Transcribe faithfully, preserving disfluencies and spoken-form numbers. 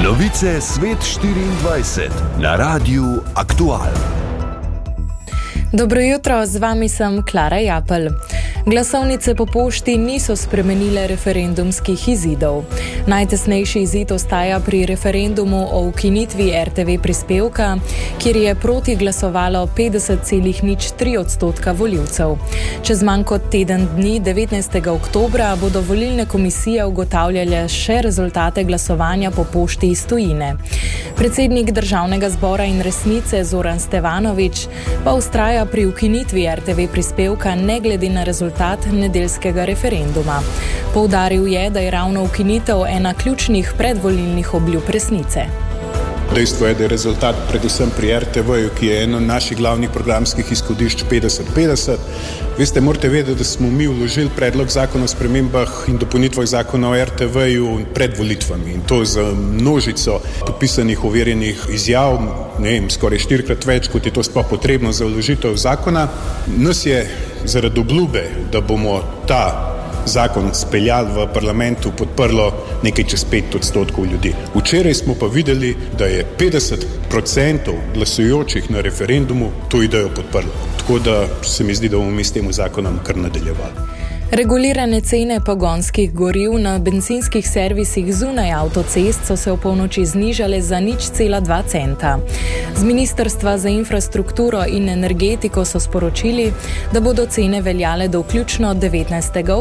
Novice Svet štiriindvajset na Radiu Aktual. Dobro jutro, z vami sem Klara Japelj. Glasovnice po pošti niso spremenile referendumskih izidov. Najtesnejši izid ostaja pri referendumu o ukinitvi er te ve prispevka, kjer je proti glasovalo petdeset celih nič tri odstotka volivcev. Čez manj kot teden dni, devetnajstega oktobra, bodo volilne komisije ugotavljale še rezultate glasovanja po pošti iz tujine. Predsednik Državnega zbora in Resnice Zoran Stevanović pa vztraja pri ukinitvi er te ve prispevka ne glede na rezultat nedeljskega referenduma. Poudaril je, da je ravno ukinitev ena ključnih predvolilnih obljub Resnice. Dejstvo je, da je rezultat predvsem pri er te veju, ki je eno naših glavnih programskih izhodišč petdeset petdeset. Veste, morate vedeti, da smo mi vložili predlog zakona o spremembah in dopolnitvah zakona o er te veju pred volitvami in to z množico podpisanih overjenih izjav, ne vem, skoraj štirikrat več, kot je to sploh potrebno za vložitev zakona. Nas je zaradi obljube, da bomo ta zakon speljali v parlamentu, podprlo nekaj čez pet odstotkov ljudi. Včeraj smo pa videli, da je petdeset procentov glasujočih na referendumu to idejo podprlo. Tako da se mi zdi, da bomo mi s tem zakonom kar nadaljevali. Regulirane cene pogonskih goriv na bencinskih servisih zunaj avtocest so se v polnoči znižale za nič cela dva centa. Z Ministrstva za infrastrukturo in energetiko so sporočili, da bodo cene veljale do vključno devetnajstega